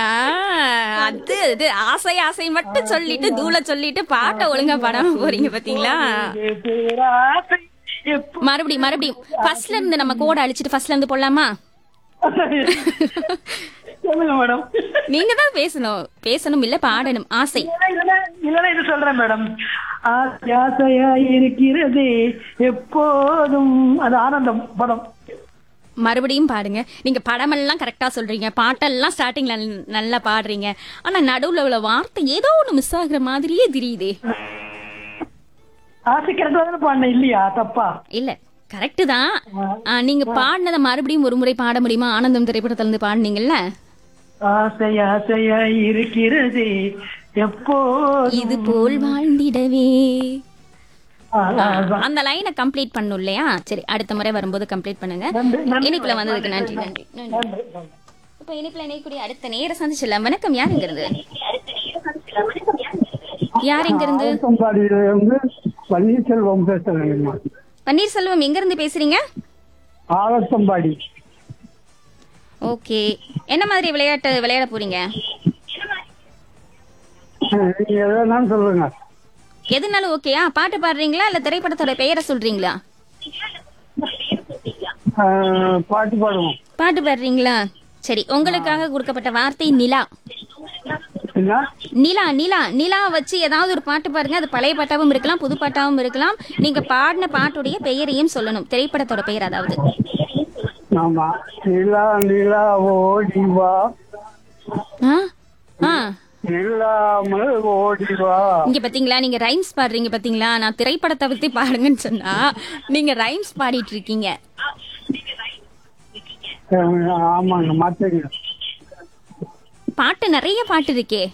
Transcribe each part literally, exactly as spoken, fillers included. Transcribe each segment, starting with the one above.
ஆ, அது அது ஆசை ஆசை மட்டும் சொல்லிட்டு தூள சொல்லிட்டு பாட்டை ஒழுங்கா பாடாம போறீங்க பாத்தீங்களா? பேராசை எப்போ- மறுபடியும் மறுபடியும் ஃபர்ஸ்ட்ல இருந்து நம்ம கோட அழிச்சிட்டு ஃபர்ஸ்ட்ல இருந்து போடலாமா? சொல்லுங்க மேடம். நீங்க தான் பேசணும் பேசணும் இல்ல பாடணும். ஆசை. இல்லைன்னா இல்லைன்னா- இல்லைன்னா இது சொல்றேன் மேடம். ஆசை ஆசையா இருக்கிறது எப்போதும். அது ஆனந்தம் படம். மறுபடியும் பாடுங்க. நீங்க படமெல்லாம் கரெக்டா சொல்றீங்க, பாட்டெல்லாம் ஸ்டார்டிங்ல நல்லா பாடுறீங்க. ஆனா நடுவுல உள்ள வார்த்தை ஏதோ ஒண்ணு மிஸ் ஆகுற மாதிரியே தெரியுதே. ஆசை கரெக்டா தானே பாடினேன் இல்லையா? தப்பா? இல்ல கரெக்ட் தான். ஆ, நீங்க பாடினதை மறுபடியும் ஒரு முறை பாட முடியுமா? ஆனந்தம் திரைப்படத்துல இருந்து பாடுனீங்கல்ல, ஆசை ஆசையா இருக்கிறது எப்போ இது போல் வாழ்ந்திடவே. ஆ, ஆ, ஆ. அந்த லைனை கம்ப்ளீட் பண்ணும் இல்லையா? சரி, அடுத்த முறை வரும்போது கம்ப்ளீட் பண்ணுங்க. நன்றி, நன்றி. இனிப்புல வந்ததுக்கு நன்றி நன்றி நன்றி. நன்றி, நன்றி. இப்ப இனிப்புல இணையக்கூடிய அடுத்த நேர சந்திச்சிடலாம். வணக்கம், யார் எங்க இருந்து? யார் எங்க இருந்து? ஆலத்தம்பாடியில இருந்து பன்னீர்செல்வம் பேசுறேங்கம்மா. பன்னீர்செல்வம் எங்க இருந்து பேசுறீங்க? ஆலத்தம்பாடி. ஓகே, என்ன மாதிரி விளையாட்டு விளையாட போறீங்க? நீங்க எதுனாலும் சொல்லுங்க. எதுனாலும் ஓகேயா? பாட்டு பாடுறீங்களா இல்ல திரைப்படத்தோட பெயரை சொல்றீங்களா? ஆ, பாட்டு பாடுவோம். பாட்டு பாடுறீங்களா? சரி, உங்களுக்காக கொடுக்கப்பட்ட வார்த்தை நிலா. என்ன? நிலா நிலா நிலா வச்சு ஏதாவது ஒரு பாட்டு பாருங்க. அது பழைய பாட்டாவும் இருக்கலாம், புது பாட்டாவும் இருக்கலாம். நீங்க பாடின பாட்டுடைய பெயரையும் சொல்லணும், திரைப்படத்தோட பெயர். அதாவது ஆமா. நிலா நிலா ஓடி வா, ஆ ஆ நில்லாமல் ஓடி வா. இங்க பாத்தீங்களா, நீங்க ரைம்ஸ் பாடுறீங்க பாத்தீங்களா? நான் திரைப்படத்தை பத்தி பாடுங்கன்னு சொன்னா நீங்க ரைம்ஸ் பாடிட்டு இருக்கீங்க. ஆ, ஆமாங்க, மாத்தீங்க. பாட்டு நிறைய பாட்டு இருக்கே.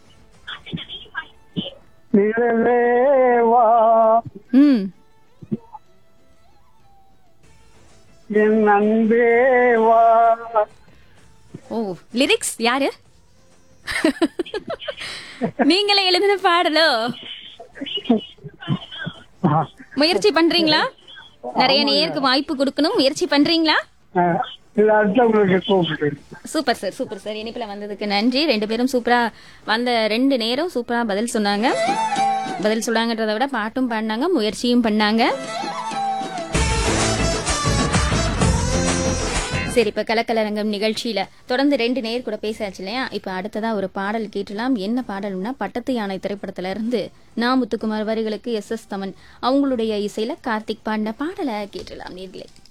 நிலவே வா, ம் என் அன்பே வா. ஓ, லிரிக்ஸ் யாரு? நீங்களே எழுதின பாடலோ? ஆ, முயற்சி பண்றீங்களா? நிறைய நேருக்கு வாய்ப்பு கொடுக்கணும், முயற்சி பண்றீங்களா? ஆ, இல்ல அடுத்தவங்களுக்கு கூப்பிட்டு. Super sir, super sir. இனிப்புல வந்ததுக்கு நன்றி. ரெண்டு பேரும் சூப்பரா வந்த ரெண்டு நேரம் சூப்பரா பதில் சொன்னாங்க. பதில் சொன்னாங்கன்றதை விட பாட்டும் பாடினாங்க, முயற்சியும் பண்ணாங்க. சரி, இப்ப கலக்கலரங்கம் நிகழ்ச்சியில தொடர்ந்து ரெண்டு நேர் கூட பேசாச்சு இல்லையா? இப்ப அடுத்ததா ஒரு பாடல் கேட்டலாம். என்ன பாடல்னா, பட்டத்து யானை திரைப்படத்துல இருந்து நா முத்துக்குமார் வரிகளுக்கு எஸ் எஸ் தமன் அவங்களுடைய இசையில கார்த்திக் பாடின பாடலை கேட்டலாம் நேர்களே.